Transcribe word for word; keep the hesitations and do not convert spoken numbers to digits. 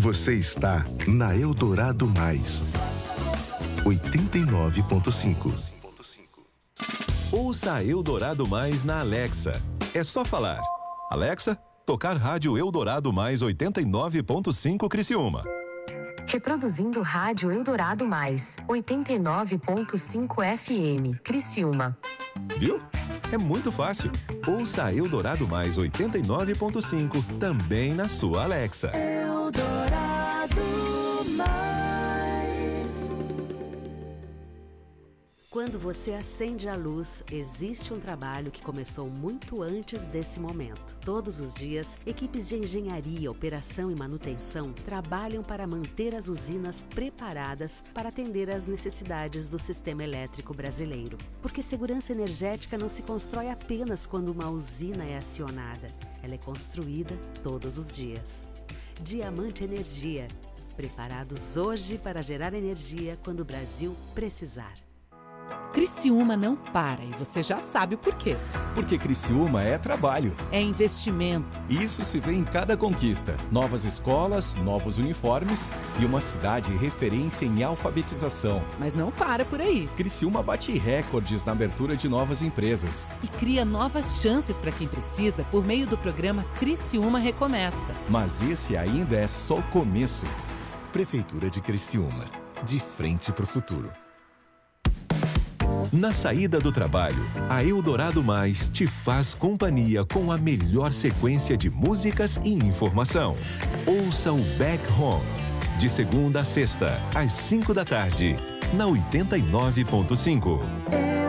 Você está na Eldorado Mais, oitenta e nove ponto cinco. Ouça a Eldorado Mais na Alexa. É só falar: Alexa, tocar rádio Eldorado Mais oitenta e nove ponto cinco Criciúma. Reproduzindo rádio Eldorado Mais, oitenta e nove ponto cinco F M, Criciúma. Viu? É muito fácil. Ouça a Eldorado Mais oitenta e nove ponto cinco também na sua Alexa. Eldorado Mais. Quando você acende a luz, existe um trabalho que começou muito antes desse momento. Todos os dias, equipes de engenharia, operação e manutenção trabalham para manter as usinas preparadas para atender às necessidades do sistema elétrico brasileiro. Porque segurança energética não se constrói apenas quando uma usina é acionada. Ela é construída todos os dias. Diamante Energia. Preparados hoje para gerar energia quando o Brasil precisar. Criciúma não para e você já sabe o porquê. Porque Criciúma é trabalho. É investimento. Isso se vê em cada conquista. Novas escolas, novos uniformes e uma cidade referência em alfabetização. Mas não para por aí. Criciúma bate recordes na abertura de novas empresas. E cria novas chances para quem precisa por meio do programa Criciúma Recomeça. Mas esse ainda é só o começo. Prefeitura de Criciúma. De frente para o futuro. Na saída do trabalho, a Eldorado Mais te faz companhia com a melhor sequência de músicas e informação. Ouça o Back Home, de segunda a sexta, às cinco da tarde, na oitenta e nove ponto cinco.